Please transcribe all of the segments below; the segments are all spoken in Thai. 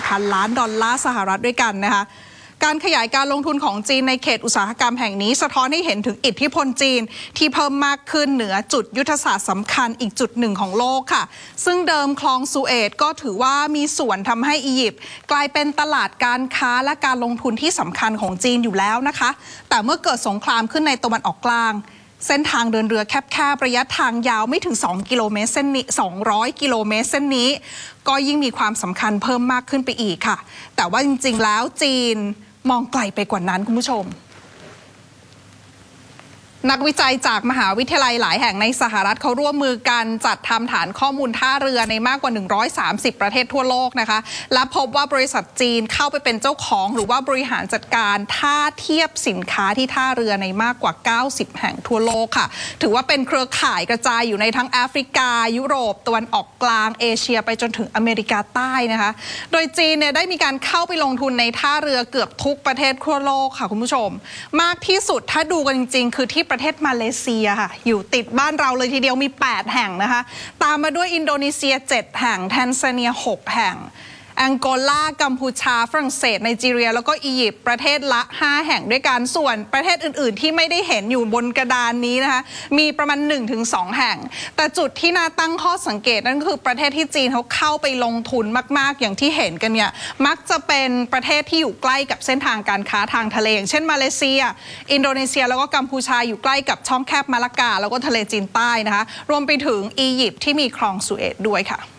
1,000 ล้านดอลลาร์สหรัฐด้วยกันนะคะการขยายการลงทุนของจีนในเขตอุตสาหกรรมแห่งนี้สะท้อนให้เห็นถึงอิทธิพลจีนที่เพิ่มมากขึ้นเหนือจุดยุทธศาสตร์สำคัญอีกจุดหนึ่งของโลกค่ะซึ่งเดิมคลองสุเอตก็ถือว่ามีส่วนทำให้อียิปต์กลายเป็นตลาดการค้าและการลงทุนที่สำคัญของจีนอยู่แล้วนะคะแต่เมื่อเกิดสงครามขึ้นในตะวันออกกลางเส้นทางเดินเรือแคบๆระยะทางยาวไม่ถึง2 กิโลเมตรเส้นนี้200 กิโลเมตรเส้นนี้ก็ยิ่งมีความสำคัญเพิ่มมากขึ้นไปอีกค่ะแต่ว่าจริงๆแล้วจีนมองไกลไปกว่านั้นคุณผู้ชมนักวิจัยจากมหาวิทยาลัยหลายแห่งในสหรัฐเขาร่วมมือกันจัดทำฐานข้อมูลท่าเรือในมากกว่า130ประเทศทั่วโลกนะคะและพบว่าบริษัทจีนเข้าไปเป็นเจ้าของหรือว่าบริหารจัดการท่าเทียบสินค้าที่ท่าเรือในมากกว่า90แห่งทั่วโลกค่ะถือว่าเป็นเครือข่ายกระจายอยู่ในทั้งแอฟริกายุโรปตะวันออกกลางเอเชียไปจนถึงอเมริกาใต้นะคะโดยจีนเนี่ยได้มีการเข้าไปลงทุนในท่าเรือเกือบทุกประเทศทั่วโลกค่ะคุณผู้ชมมากที่สุดถ้าดูกันจริงๆคือที่ประเทศมาเลเซียค่ะอยู่ติดบ้านเราเลยทีเดียวมี8แห่งนะคะตามมาด้วยอินโดนีเซีย7แห่งแทนซาเนีย6แห่งแองโกลากัมพูชาฝรั่งเศสไนจีเรียแล้วก็อียิปต์ประเทศละ5แห่งด้วยกันส่วนประเทศอื่นๆที่ไม่ได้เห็นอยู่บนกระดานนี้นะคะมีประมาณ 1-2 แห่งแต่จุดที่น่าตั้งข้อสังเกตนั่นก็คือประเทศที่จีนเขาเข้าไปลงทุนมากๆอย่างที่เห็นกันเนี่ยมักจะเป็นประเทศที่อยู่ใกล้กับเส้นทางการค้าทางทะเลอย่างเช่นมาเลเซียอินโดนีเซียแล้วก็กัมพูชาอยู่ใกล้กับช่องแคบมาลากาแล้วก็ทะเลจีนใต้นะคะรวมไปถึงอียิปต์ที่มีคลองสุเอตด้วยค่ะ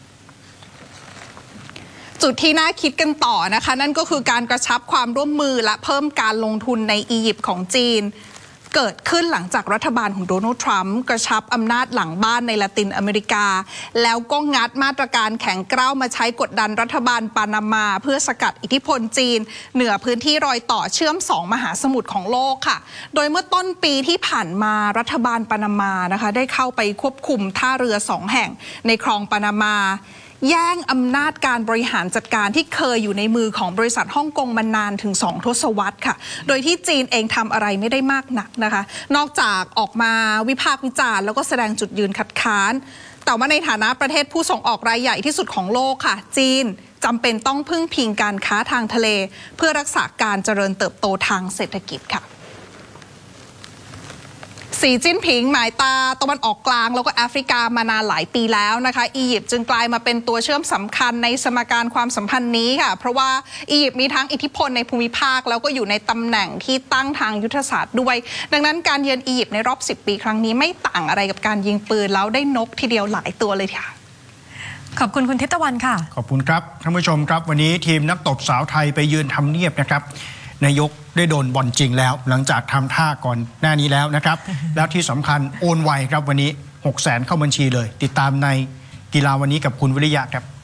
จุดที่น่าคิดกันต่อนะคะนั่นก็คือการกระชับความร่วมมือและเพิ่มการลงทุนในอียิปต์ของจีนเกิดขึ้นหลังจากรัฐบาลของโดนัลด์ทรัมป์กระชับอำนาจหลังบ้านในละตินอเมริกาแล้วก็งัดมาตรการแข็งกร้าวมาใช้กดดันรัฐบาลปานามาเพื่อสกัดอิทธิพลจีนเหนือพื้นที่รอยต่อเชื่อม2มหาสมุทรของโลกค่ะโดยเมื่อต้นปีที่ผ่านมารัฐบาลปานามานะคะได้เข้าไปควบคุมท่าเรือ2แห่งในคลองปานามาแย่งอำนาจการบริหารจัดการที่เคยอยู่ในมือของบริษัทฮ่องกงมานานถึง2 ทศวรรษค่ะโดยที่จีนเองทำอะไรไม่ได้มากนักนะคะนอกจากออกมาวิพากษ์วิจารณ์แล้วก็แสดงจุดยืนคัดค้านแต่ว่าในฐานะประเทศผู้ส่งออกรายใหญ่ที่สุดของโลกค่ะจีนจำเป็นต้องพึ่งพิงการค้าทางทะเลเพื่อรักษาการเจริญเติบโตทางเศรษฐกิจค่ะสีจิ้นผิงหมายตาตะวันออกกลางแล้วก็แอฟริกามานานหลายปีแล้วนะคะอียิปต์จึงกลายมาเป็นตัวเชื่อมสำคัญในสมการความสัมพันธ์นี้ค่ะเพราะว่าอียิปต์มีทั้งอิทธิพลในภูมิภาคแล้วก็อยู่ในตำแหน่งที่ตั้งทางยุทธศาสตร์ด้วยดังนั้นการเยือนอียิปต์ในรอบ10 ปีครั้งนี้ไม่ต่างอะไรกับการยิงปืนแล้วได้นกทีเดียวหลายตัวเลยค่ะขอบคุณคุณทิพย์ตะวันค่ะขอบคุณครับท่านผู้ชมครับวันนี้ทีมนักตบสาวไทยไปยืนทำเนียบนะครับนายกได้โดนบอลจริงแล้วหลังจากทำท่าก่อนหน้านี้แล้วนะครับ แล้วที่สำคัญโอนไวครับวันนี้600,000เข้าบัญชีเลยติดตามในกีฬาวันนี้กับคุณวิริยะครับ